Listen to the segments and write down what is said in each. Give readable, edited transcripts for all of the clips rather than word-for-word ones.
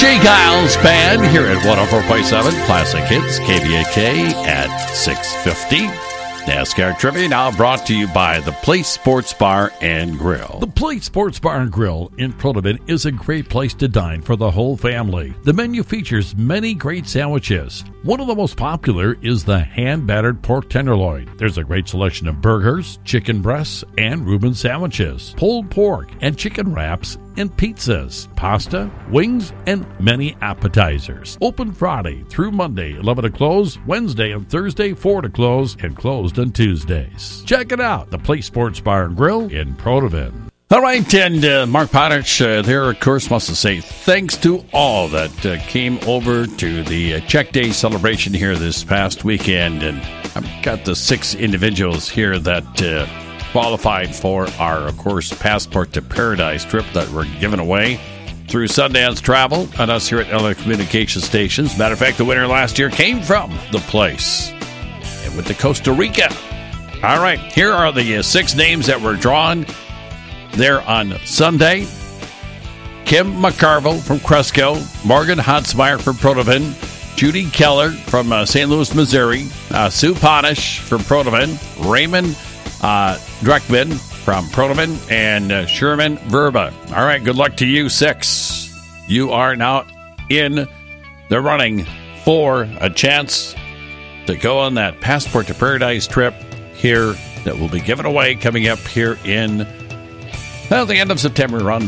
Jay Giles Band here at 104.7 Classic Hits, KVAK at 650. NASCAR Trivia now brought to you by the Place Sports Bar and Grill. The Place Sports Bar and Grill in Protivin is a great place to dine for the whole family. The menu features many great sandwiches. One of the most popular is the hand-battered pork tenderloin. There's a great selection of burgers, chicken breasts, and Reuben sandwiches, pulled pork, and chicken wraps, and pizzas, pasta, wings, and many appetizers. Open Friday through Monday, 11 to close, Wednesday and Thursday, 4 to close, and closed on Tuesdays. Check it out, the Place Sports Bar and Grill in Protivin. All right, and Mark Potich there, of course, wants to say thanks to all that came over to the Check Day celebration here this past weekend. And I've got the 6 individuals here that qualified for our, of course, Passport to Paradise trip that we're giving away through Sundance Travel and us here at LA Communication Stations. Matter of fact, the winner last year came from the place and went to Costa Rica. All right, here are the 6 names that were drawn there on Sunday. Kim McCarville from Cresco, Morgan Hotzmeyer from Protivin, Judy Keller from St. Louis, Missouri, Sue Ponish from Protivin, Raymond Dreckman from Protivin, and Sherman Verba. All right, good luck to you 6. You are now in the running for a chance to go on that Passport to Paradise trip here that will be given away coming up here in the end of September, around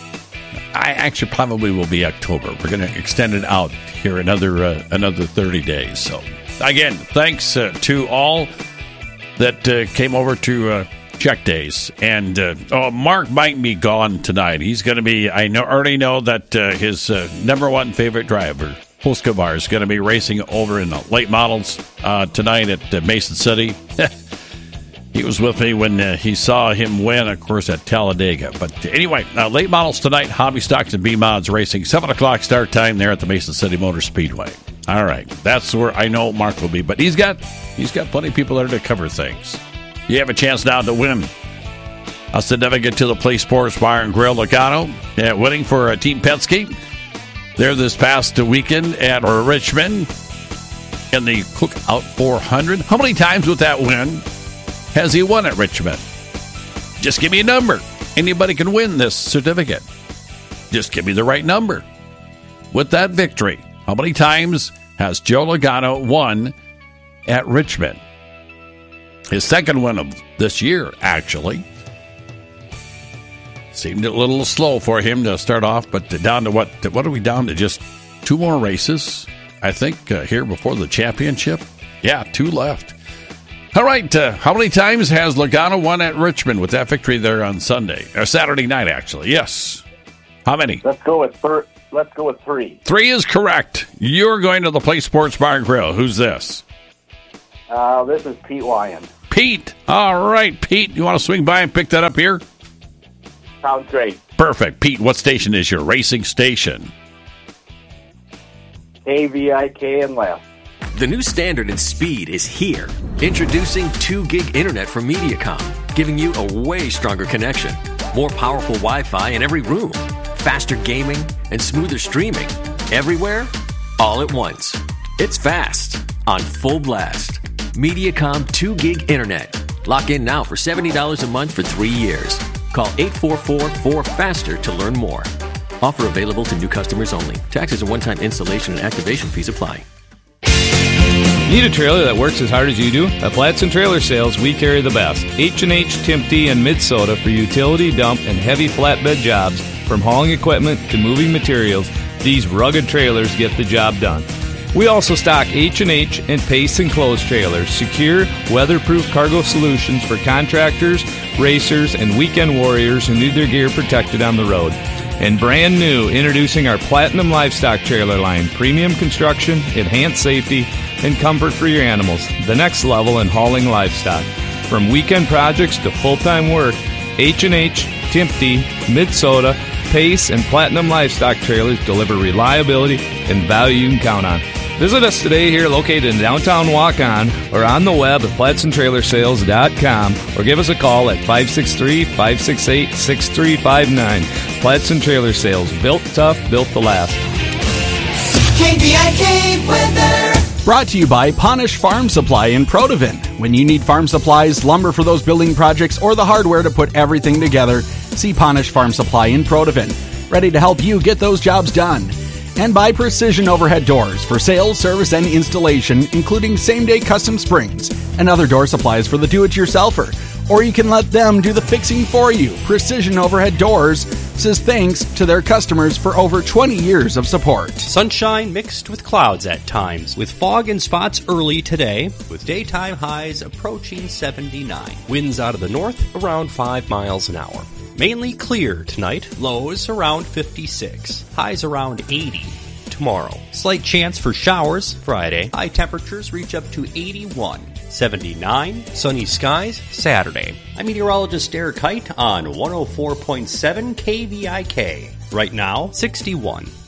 I actually probably will be October. We're going to extend it out here another 30 days. So again, thanks to all that came over to Check Days. And Mark might be gone tonight. He's going to be, already know that his number one favorite driver, Husqvarna, is going to be racing over in the late models tonight at Mason City. He was with me when he saw him win, of course, at Talladega. But anyway, late models tonight, Hobby Stocks and B-Mods racing. 7 o'clock start time there at the Mason City Motor Speedway. All right, that's where I know Mark will be. But he's got plenty of people there to cover things. You have a chance now to win a certificate to the Place Sports Bar and Grill Logano. Winning for Team Penske there this past weekend at Richmond in the Cookout 400. How many times with that win has he won at Richmond? Just give me a number. Anybody can win this certificate. Just give me the right number. With that victory, how many times has Joe Logano won at Richmond? His second win of this year, actually. Seemed a little slow for him to start off, but down to what are we down to? Just 2 more races, I think, here before the championship? Yeah, 2 left. All right, how many times has Logano won at Richmond with that victory there on Sunday? Or Saturday night, actually. Yes. How many? Let's go with 3. 3 is correct. You're going to the Place Sports Bar and Grill. Who's this? This is Pete Wyand. Pete. All right, Pete. You want to swing by and pick that up here? Sounds great. Perfect. Pete, what station is your racing station? KVIK and left. The new standard in speed is here. Introducing 2 gig internet from Mediacom, giving you a way stronger connection, more powerful Wi-Fi in every room, faster gaming, and smoother streaming. Everywhere, all at once. It's fast, on full blast. Mediacom 2 gig internet. Lock in now for $70 a month for 3 years. Call 844-4FASTER to learn more. Offer available to new customers only. Taxes and one-time installation and activation fees apply. Need a trailer that works as hard as you do? At Flatson Trailer Sales, we carry the best. H&H, Timpte, and Midsoda for utility, dump, and heavy flatbed jobs. From hauling equipment to moving materials, these rugged trailers get the job done. We also stock H&H and Pace enclosed trailers, secure, weatherproof cargo solutions for contractors, racers, and weekend warriors who need their gear protected on the road. And brand new, introducing our Platinum Livestock Trailer line. Premium construction, enhanced safety, and comfort for your animals. The next level in hauling livestock. From weekend projects to full-time work, H&H, Timpte, Midsoda, Pace, and Platinum Livestock Trailers deliver reliability and value you can count on. Visit us today here located in downtown Waukon or on the web at PlattsonTrailerSales.com or give us a call at 563-568-6359. Platson Trailer Sales, built tough, built to last. KVIK weather. Brought to you by Ponish Farm Supply in Protivin. When you need farm supplies, lumber for those building projects, or the hardware to put everything together, see Ponish Farm Supply in Protivin. Ready to help you get those jobs done. And by Precision Overhead Doors for sales, service, and installation, including same-day custom springs and other door supplies for the do-it-yourselfer. Or you can let them do the fixing for you. Precision Overhead Doors says thanks to their customers for over 20 years of support. Sunshine mixed with clouds at times, with fog and spots early today, with daytime highs approaching 79. Winds out of the north around 5 miles an hour. Mainly clear tonight, lows around 56, highs around 80 tomorrow. Slight chance for showers Friday. High temperatures reach up to 81. 79, sunny skies Saturday. I'm meteorologist Derek Height on 104.7 KVIK. Right now, 61.